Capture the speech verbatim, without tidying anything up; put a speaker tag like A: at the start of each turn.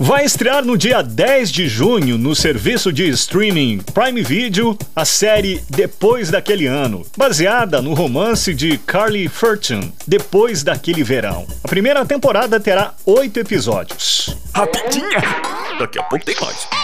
A: Vai estrear no dia dez de junho no serviço de streaming Prime Video a série Depois daquele Ano, baseada no romance de Carly Furton, Depois daquele Verão. A primeira temporada terá oito episódios.
B: Rapidinha! Daqui a pouco tem mais.